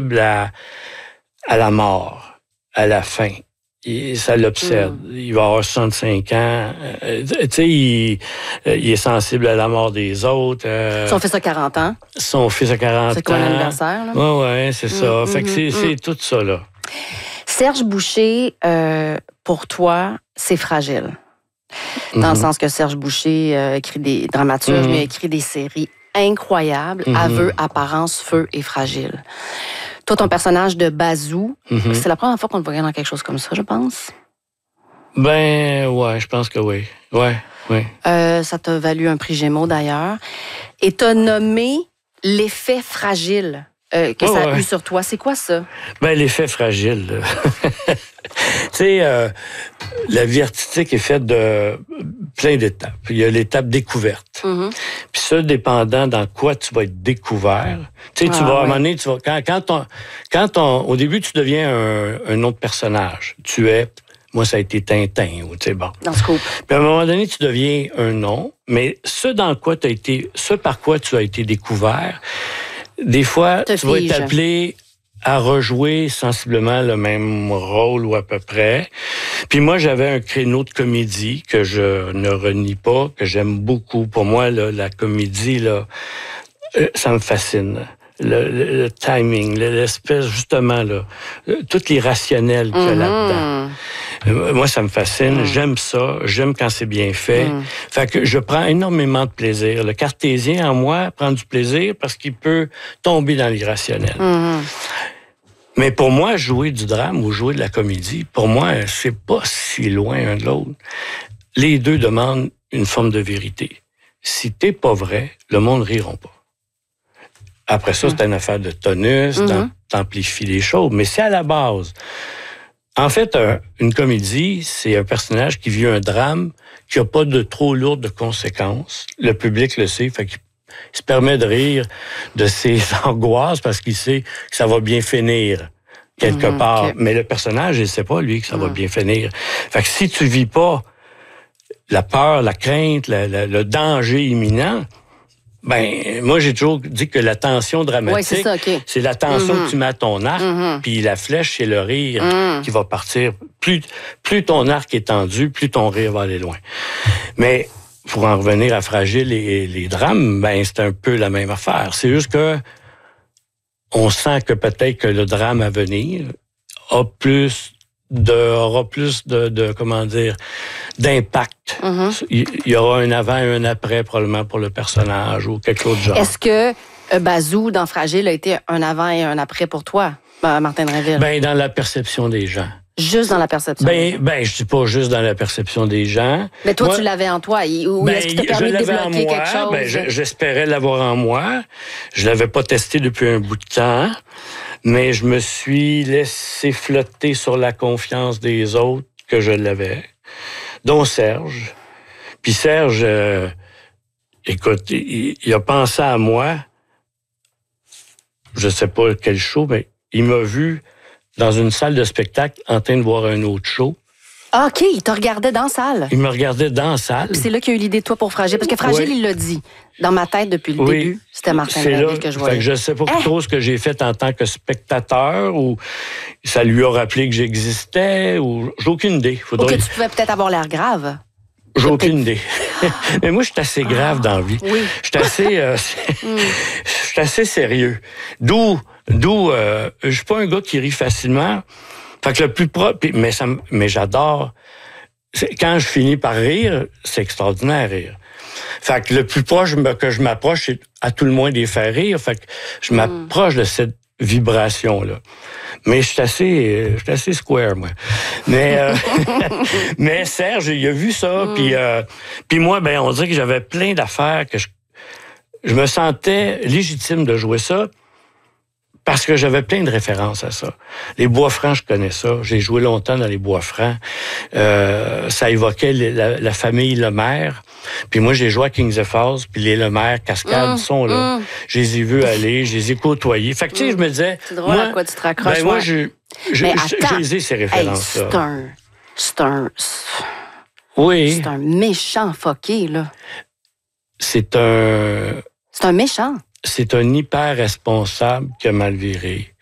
sensible à la mort, à la fin. Ça l'obsède. Il va avoir 65 ans. Tu sais, il est sensible à la mort des autres. Son fils a 40 ans. Son fils a 40 ans. C'est quoi l'anniversaire, là? Oui, c'est ça. Fait que c'est tout ça, là. Serge Boucher, pour toi, c'est fragile. Dans le sens que Serge Boucher écrit des dramaturges, mais écrit des séries incroyables, Aveux, apparence, feu et fragile. Toi, ton personnage de Bazou, c'est la première fois qu'on te voit dans quelque chose comme ça, je pense? Ben, ouais, je pense que oui. Ouais. Ça t'a valu un prix Gémeaux, d'ailleurs. Et t'as nommé l'effet fragile que ça a eu sur toi. C'est quoi ça? Ben, l'effet fragile. Tu sais, la vie artistique est faite de plein d'étapes. Il y a l'étape découverte. Puis ça, dépendant dans quoi tu vas être découvert. Tu sais, tu vas à un moment donné, au début, tu deviens un autre personnage. Moi, ça a été Tintin, tu sais, bon. Dans ce coup. Puis à un moment donné, tu deviens un nom, mais ce par quoi tu as été découvert, des fois, tu vas être appelé à rejouer sensiblement le même rôle ou à peu près. Puis moi, j'avais un créneau de comédie que je ne renie pas, que j'aime beaucoup. Pour moi, là, la comédie, là, ça me fascine. Le timing, l'espèce, justement, là, tout l'irrationnel qu'il y a là-dedans. Moi, ça me fascine. J'aime ça. J'aime quand c'est bien fait. Fait que je prends énormément de plaisir. Le cartésien, en moi, prend du plaisir parce qu'il peut tomber dans l'irrationnel. Mais pour moi, jouer du drame ou jouer de la comédie, pour moi, c'est pas si loin un de l'autre. Les deux demandent une forme de vérité. Si t'es pas vrai, le monde ne riront pas. Après ça, c'est une affaire de tonus, d'amplifier les choses. Mais c'est à la base. En fait, une comédie, c'est un personnage qui vit un drame qui n'a pas de trop lourdes conséquences. Le public le sait, fait qu'il se permet de rire de ses angoisses parce qu'il sait que ça va bien finir quelque part. Okay. Mais le personnage, il ne sait pas, lui, que ça va bien finir. Fait que si tu vis pas la peur, la crainte, le danger imminent, ben, moi, j'ai toujours dit que la tension dramatique, c'est la tension que tu mets à ton arc, puis la flèche, c'est le rire qui va partir. Plus ton arc est tendu, plus ton rire va aller loin. Mais pour en revenir à Fragile et les drames, ben, c'est un peu la même affaire. C'est juste que on sent que peut-être que le drame à venir aura plus de comment dire, d'impact. Il y aura un avant et un après, probablement, pour le personnage ou quelque chose de genre. Est-ce que Bazou, dans Fragile, a été un avant et un après pour toi, Martin Drainville? Ben, dans la perception des gens. Juste dans la perception? Ben, je dis pas juste dans la perception des gens. Mais toi, tu l'avais en toi. Ou est-ce qu'il t'a permis de débloquer quelque chose? Ben, j'espérais l'avoir en moi. Je l'avais pas testé depuis un bout de temps. Mais je me suis laissé flotter sur la confiance des autres que je l'avais, dont Serge. Puis Serge, écoute, il a pensé à moi, je sais pas quel show, mais il m'a vu dans une salle de spectacle en train de voir un autre show. Ah, OK, il te regardait dans la salle. Il me regardait dans la salle. C'est là qu'il a eu l'idée de toi pour Fragile. Parce que Fragile, il l'a dit. Dans ma tête, depuis le début, c'était Martin Drainville que je voyais. Fait que je sais pas trop ce que j'ai fait en tant que spectateur, ou ça lui a rappelé que j'existais, ou j'ai aucune idée. Ou que tu pouvais peut-être avoir l'air grave. J'ai aucune idée. Mais moi, je suis assez grave dans la vie. Oui. Je suis assez sérieux. D'où, je suis pas un gars qui rit facilement. Fait que le plus propre, mais j'adore. Quand je finis par rire, c'est extraordinaire rire. Fait que le plus proche que je m'approche, c'est à tout le moins des faire rire. Fait que je m'approche de cette vibration-là. Mais je suis assez square, moi. Mais, mais Serge, il a vu ça. Puis moi, ben, on dirait que j'avais plein d'affaires que je me sentais légitime de jouer ça. Parce que j'avais plein de références à ça. Les Bois-Francs, je connais ça. J'ai joué longtemps dans les Bois-Francs. Ça évoquait la famille Lemaire. Puis moi, j'ai joué à Kings of Falls, puis les Lemaire, Cascade, sont là. Je les ai vus aller, je les ai côtoyés. Fait que, tu sais, je me disais... C'est drôle à quoi tu te raccroches. Ben moi, j'ai ces références-là. C'est un méchant fucké, là. C'est un méchant. C'est un hyper responsable qui a mal viré.